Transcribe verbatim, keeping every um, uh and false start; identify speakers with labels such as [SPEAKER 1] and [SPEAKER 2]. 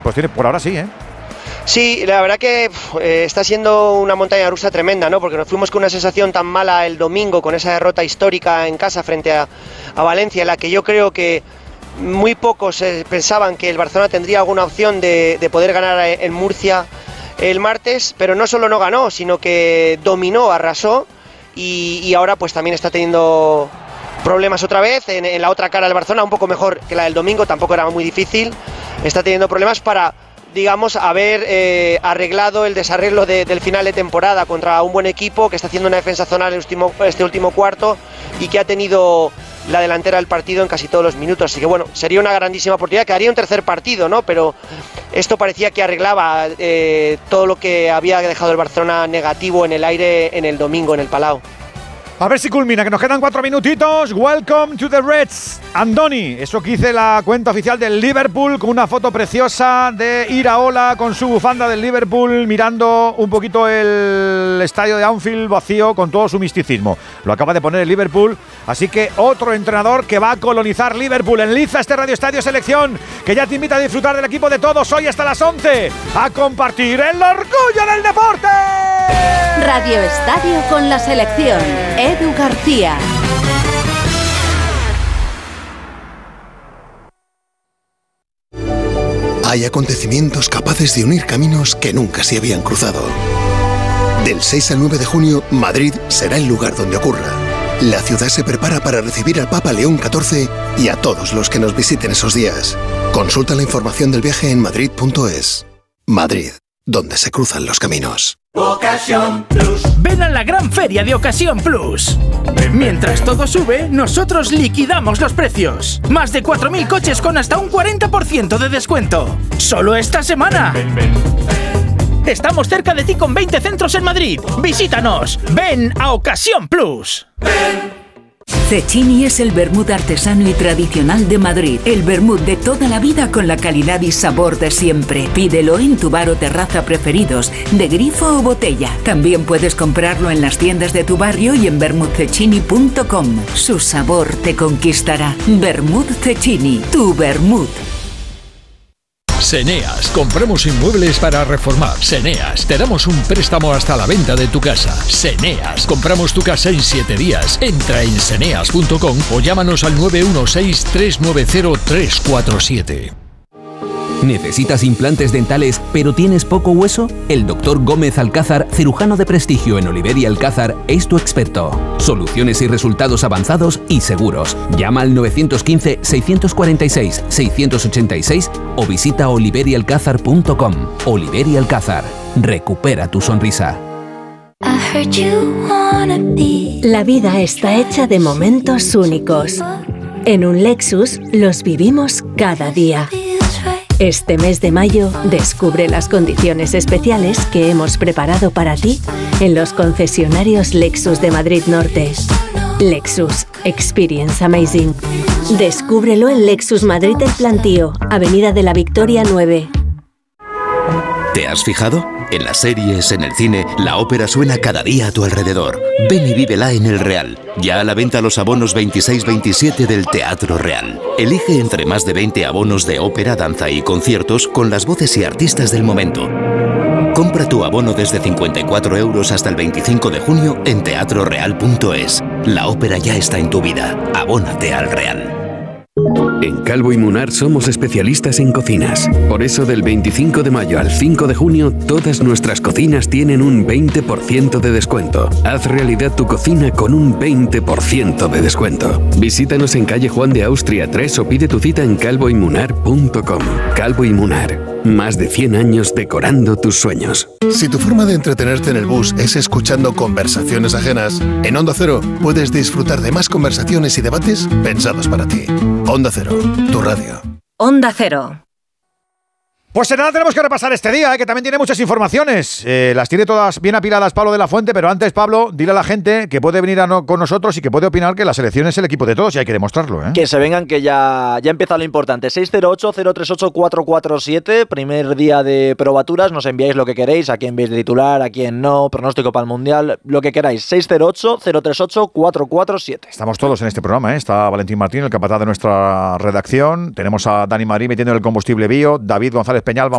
[SPEAKER 1] Pues tiene, por ahora sí, ¿eh?
[SPEAKER 2] Sí, la verdad que eh, está siendo una montaña rusa tremenda, ¿no? Porque nos fuimos con una sensación tan mala el domingo, con esa derrota histórica en casa frente a, a Valencia, en la que yo creo que muy pocos eh, pensaban que el Barcelona tendría alguna opción de, de poder ganar en Murcia el martes, pero no solo no ganó, sino que dominó, arrasó, y, y ahora pues también está teniendo problemas otra vez, en, en la otra cara del Barcelona, un poco mejor que la del domingo, tampoco era muy difícil, está teniendo problemas para, digamos, haber eh, arreglado el desarreglo de, del final de temporada contra un buen equipo que está haciendo una defensa zonal el último, este último cuarto y que ha tenido la delantera del partido en casi todos los minutos, así que bueno, sería una grandísima oportunidad, quedaría un tercer partido, ¿no? Pero esto parecía que arreglaba eh, todo lo que había dejado el Barcelona negativo en el aire en el domingo en el Palau.
[SPEAKER 1] A ver si culmina, que nos quedan cuatro minutitos. Welcome to the Reds. Andoni, eso que hice la cuenta oficial del Liverpool, con una foto preciosa de Iraola con su bufanda del Liverpool, mirando un poquito el estadio de Anfield vacío con todo su misticismo. Lo acaba de poner el Liverpool, así que otro entrenador que va a colonizar Liverpool. Enliza este Radio Estadio Selección, que ya te invita a disfrutar del equipo de todos hoy hasta las once, a compartir el orgullo del deporte.
[SPEAKER 3] Radio Estadio con la selección. Edu García.
[SPEAKER 4] Hay acontecimientos capaces de unir caminos que nunca se habían cruzado. Del seis al nueve de junio, Madrid será el lugar donde ocurra. La ciudad se prepara para recibir al Papa León catorce y a todos los que nos visiten esos días. Consulta la información del viaje en madrid punto es. Madrid, donde se cruzan los caminos.
[SPEAKER 5] Ocasión Plus. Ven a la gran feria de Ocasión Plus. Mientras todo sube, nosotros liquidamos los precios. Más de cuatro mil coches con hasta un cuarenta por ciento de descuento. Solo esta semana. Ven, ven. Estamos cerca de ti con veinte centros en Madrid. Visítanos. Ven a Ocasión Plus. Ven.
[SPEAKER 6] Cecchini es el vermut artesano y tradicional de Madrid. El vermut de toda la vida con la calidad y sabor de siempre. Pídelo en tu bar o terraza preferidos, de grifo o botella. También puedes comprarlo en las tiendas de tu barrio y en vermut cecchini punto com. Su sabor te conquistará. Vermut Cecchini, tu vermut.
[SPEAKER 7] Seneas, compramos inmuebles para reformar. Seneas, te damos un préstamo hasta la venta de tu casa. Seneas, compramos tu casa en siete días. Entra en seneas punto com o llámanos al nueve uno seis, tres nueve cero, tres cuatro siete.
[SPEAKER 8] ¿Necesitas implantes dentales pero tienes poco hueso? El doctor Gómez Alcázar, cirujano de prestigio en Oliver y Alcázar, es tu experto. Soluciones y resultados avanzados y seguros. Llama al nueve uno cinco, seis cuatro seis, seis ocho seis o visita oliver y alcázar punto com. Oliver y Alcázar. Recupera tu sonrisa.
[SPEAKER 9] La vida está hecha de momentos únicos. En un Lexus los vivimos cada día. Este mes de mayo, descubre las condiciones especiales que hemos preparado para ti en los concesionarios Lexus de Madrid Norte. Lexus. Experience Amazing. Descúbrelo en Lexus Madrid El Plantío, Avenida de la Victoria nueve.
[SPEAKER 10] ¿Te has fijado? En las series, en el cine, la ópera suena cada día a tu alrededor. Ven y vívela en El Real. Ya a la venta los abonos veintiséis veintisiete del Teatro Real. Elige entre más de veinte abonos de ópera, danza y conciertos con las voces y artistas del momento. Compra tu abono desde cincuenta y cuatro euros hasta el veinticinco de junio en teatro real punto es. La ópera ya está en tu vida. Abónate al Real.
[SPEAKER 11] En Calvo y Munar somos especialistas en cocinas. Por eso del veinticinco de mayo al cinco de junio, todas nuestras cocinas tienen un veinte por ciento de descuento. Haz realidad tu cocina con un veinte por ciento de descuento. Visítanos en calle Juan de Austria tres o pide tu cita en calvo y munar punto com. Calvo y Munar. Más de cien años decorando tus sueños.
[SPEAKER 4] Si tu forma de entretenerte en el bus es escuchando conversaciones ajenas, en Onda Cero puedes disfrutar de más conversaciones y debates pensados para ti. Onda Cero, tu radio.
[SPEAKER 3] Onda Cero.
[SPEAKER 1] Pues en nada tenemos que repasar este día, ¿eh? Que también tiene muchas informaciones. Eh, las tiene todas bien apiladas Pablo de la Fuente, pero antes, Pablo, dile a la gente que puede venir a no, con nosotros y que puede opinar que la selección es el equipo de todos y hay que demostrarlo, ¿eh?
[SPEAKER 12] Que se vengan, que ya, ya empieza lo importante. seis cero ocho, cero tres ocho, cuatro cuatro siete, primer día de probaturas, nos enviáis lo que queréis, a quién veis de titular, a quién no, pronóstico para el Mundial, lo que queráis. seis cero ocho, cero tres ocho, cuatro cuatro siete.
[SPEAKER 1] Estamos todos en este programa, ¿eh? Está Valentín Martín, el capataz de nuestra redacción, tenemos a Dani Marí metiendo el combustible bio, David González Peñalba,